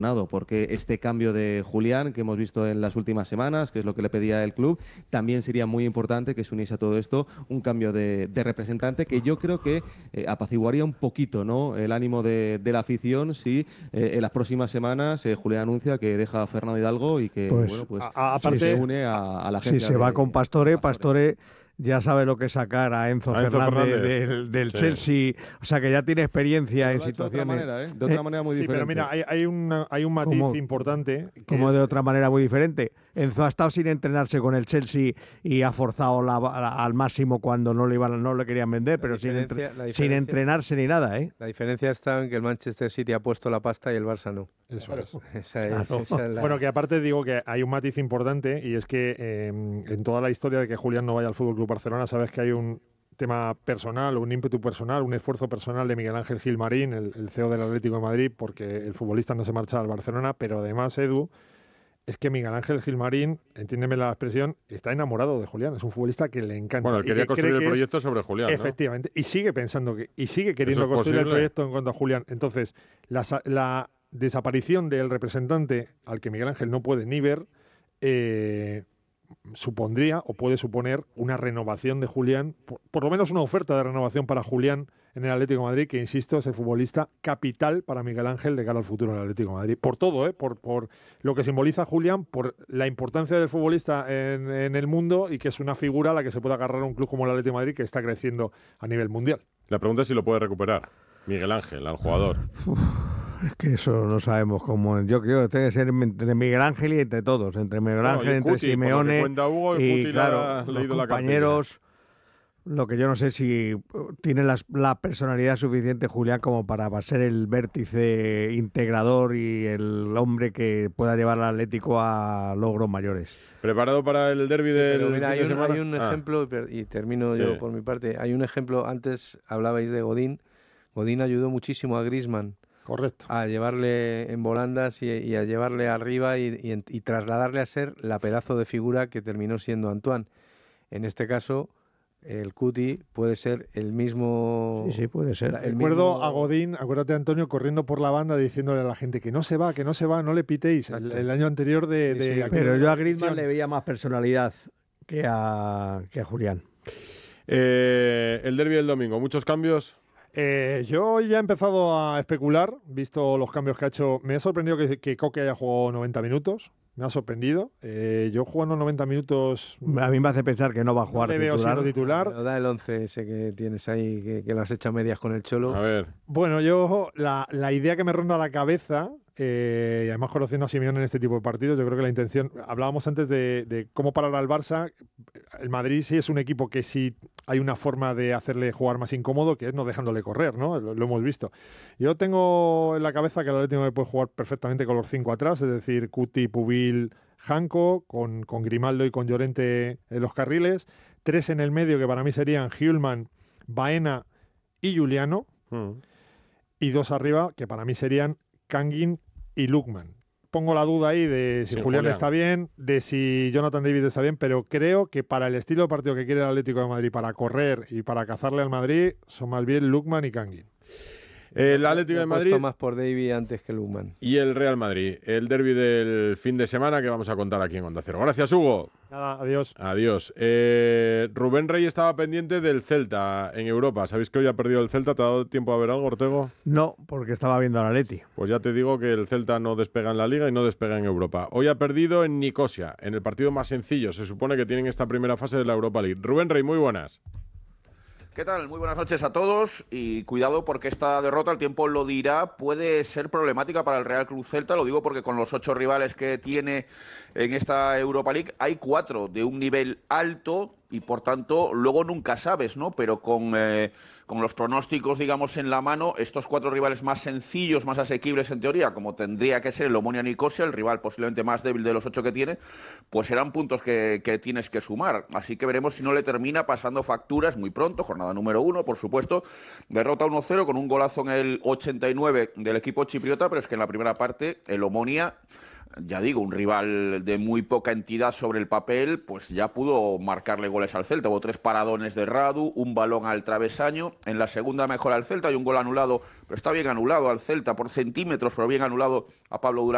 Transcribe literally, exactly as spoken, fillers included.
porque este cambio de Julián que hemos visto en las últimas semanas, que es lo que le pedía el club, también sería muy importante que se uniese a todo esto un cambio de, de representante que yo creo que eh, apaciguaría un poquito, ¿no?, el ánimo de, de la afición si eh, en las próximas semanas eh, Julián anuncia que deja a Fernando Hidalgo y que Pues, bueno, pues a, a, aparte, se une a, a la gente. Si se de, va con Pastore, Pastore, Pastore ya sabe lo que sacar a Enzo, a Enzo Fernández, Fernández del, del sí. Chelsea, o sea que ya tiene experiencia pero en lo ha hecho situaciones. De otra manera, ¿eh? De otra eh, manera muy sí, diferente. pero mira, hay, hay, una, hay un matiz ¿Cómo? importante. Como es, de otra manera muy diferente. Enzo ha estado sin entrenarse con el Chelsea y ha forzado la, la, al máximo cuando no le iban, no le querían vender, la pero sin, entre, sin entrenarse ni nada, ¿eh? La diferencia está en que el Manchester City ha puesto la pasta y el Barça no. Eso es. Esa es, claro. esa es la... Bueno, que aparte digo que hay un matiz importante y es que eh, en toda la historia de que Julián no vaya al F C Barcelona, sabes que hay un tema personal, un ímpetu personal, un esfuerzo personal de Miguel Ángel Gilmarín, el, el C E O del Atlético de Madrid, porque el futbolista no se marcha al Barcelona, pero además, Edu, es que Miguel Ángel Gilmarín, entiéndeme la expresión, está enamorado de Julián, es un futbolista que le encanta. Bueno, él quería que construir el proyecto es, sobre Julián, ¿no? Efectivamente, y sigue pensando que, y sigue queriendo construir posible? el proyecto en cuanto a Julián. Entonces, la, la desaparición del representante al que Miguel Ángel no puede ni ver, eh, supondría o puede suponer una renovación de Julián, por, por lo menos una oferta de renovación para Julián en el Atlético de Madrid, que insisto, es el futbolista capital para Miguel Ángel de cara al futuro del Atlético de Madrid. Por todo, ¿eh? por, por lo que simboliza Julián, por la importancia del futbolista en, en el mundo y que es una figura a la que se puede agarrar un club como el Atlético de Madrid que está creciendo a nivel mundial. La pregunta es si lo puede recuperar Miguel Ángel, al jugador. Uf. Es que eso no sabemos cómo. Yo creo que tiene que ser entre Miguel Ángel y entre todos. Entre Miguel Ángel, no, entre Cuti, Simeone Hugo, y, Cuti claro, la, los compañeros. Lo que yo no sé si tiene la, la personalidad suficiente Julián como para ser el vértice integrador y el hombre que pueda llevar al Atlético a logros mayores. ¿Preparado para el derbi sí, del pero mira, fin hay de un, semana? hay un ah. ejemplo, y termino sí. yo por mi parte. Hay un ejemplo, antes hablabais de Godín. Godín ayudó muchísimo a Griezmann. Correcto. A llevarle en volandas y, y a llevarle arriba y, y, y trasladarle a ser la pedazo de figura que terminó siendo Antoine. En este caso, el Cuti puede ser el mismo... Sí, sí, puede ser. El Recuerdo mismo... a Godín, acuérdate Antonio, corriendo por la banda diciéndole a la gente que no se va, que no se va, no le pitéis. El, el año anterior de... Sí, de sí, pero yo a Griezmann le veía más personalidad que a, que a Julián. Eh, el derbi del domingo, ¿muchos cambios? Eh, yo ya he empezado a especular, visto los cambios que ha hecho. Me ha sorprendido que, que Coque haya jugado noventa minutos. Me ha sorprendido. Eh, yo jugando noventa minutos... A mí me hace pensar que no va a jugar no le titular. Veo titular. Pero da el once ese que tienes ahí, que, que lo has hecho a medias con el Cholo. A ver. Bueno, yo la, la idea que me ronda la cabeza, eh, y además conociendo a Simeone en este tipo de partidos, yo creo que la intención... Hablábamos antes de, de cómo parar al Barça. El Madrid sí es un equipo que sí hay una forma de hacerle jugar más incómodo, que es no dejándole correr, ¿no? Lo, lo hemos visto. Yo tengo en la cabeza que el Atlético puede jugar perfectamente con los cinco atrás, es decir, Cuti, Pubil, Janko, con, con Grimaldo y con Llorente en los carriles, tres en el medio que para mí serían Hjulman, Baena y Juliano, mm. y dos arriba que para mí serían Kangin y Lukman. Pongo la duda ahí de si sí, Julián, Julián está bien, de si Jonathan David está bien, pero creo que para el estilo de partido que quiere el Atlético de Madrid, para correr y para cazarle al Madrid, son más bien Lukman y Kangin. El Atlético de Madrid más por David antes que Lukman. Y el Real Madrid, el derbi del fin de semana que vamos a contar aquí en Onda Cero. Gracias, Hugo. Nada, adiós. Adiós. Eh, Rubén Rey estaba pendiente del Celta en Europa. ¿Sabéis que hoy ha perdido el Celta? ¿Te ha dado tiempo a ver algo, Ortego? No, porque estaba viendo al Atleti. Pues ya te digo que el Celta no despega en la Liga y no despega en Europa. Hoy ha perdido en Nicosia, en el partido más sencillo. Se supone que tienen esta primera fase de la Europa League. Rubén Rey, muy buenas. ¿Qué tal? Muy buenas noches a todos y cuidado porque esta derrota, el tiempo lo dirá, puede ser problemática para el Real Club Celta. Lo digo porque con los ocho rivales que tiene en esta Europa League hay cuatro de un nivel alto y por tanto luego nunca sabes, ¿no? Pero con, eh, con los pronósticos, digamos, en la mano, estos cuatro rivales más sencillos, más asequibles en teoría, como tendría que ser el Omonia Nicosia, el rival posiblemente más débil de los ocho que tiene, pues serán puntos que, que tienes que sumar. Así que veremos si no le termina pasando facturas muy pronto, jornada número uno, por supuesto. Derrota uno cero con un golazo en el ochenta y nueve del equipo chipriota, pero es que en la primera parte el Omonia, ya digo, un rival de muy poca entidad sobre el papel, pues ya pudo marcarle goles al Celta. Hubo tres paradones de Radu, un balón al travesaño. En la segunda mejora al Celta, hay un gol anulado, pero está bien anulado al Celta por centímetros, pero bien anulado a Pablo Durán.